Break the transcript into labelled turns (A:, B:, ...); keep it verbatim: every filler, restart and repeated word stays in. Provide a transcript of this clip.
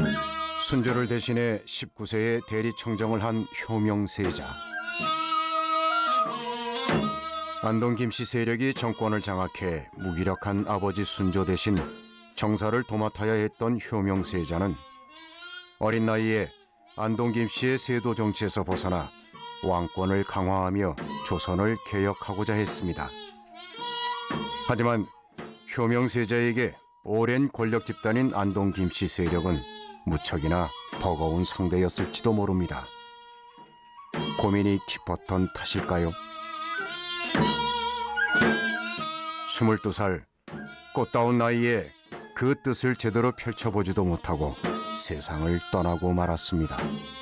A: 순조를 대신해 십구 세에 대리청정을 한 효명세자. 안동 김씨 세력이 정권을 장악해 무기력한 아버지 순조 대신 정사를 도맡아야 했던 효명세자는 어린 나이에 안동 김씨의 세도 정치에서 벗어나 왕권을 강화하며 조선을 개혁하고자 했습니다. 하지만 효명세자에게 오랜 권력 집단인 안동 김씨 세력은 무척이나 버거운 상대였을지도 모릅니다. 고민이 깊었던 탓일까요? 스물두 살 꽃다운 나이에 그 뜻을 제대로 펼쳐보지도 못하고 세상을 떠나고 말았습니다.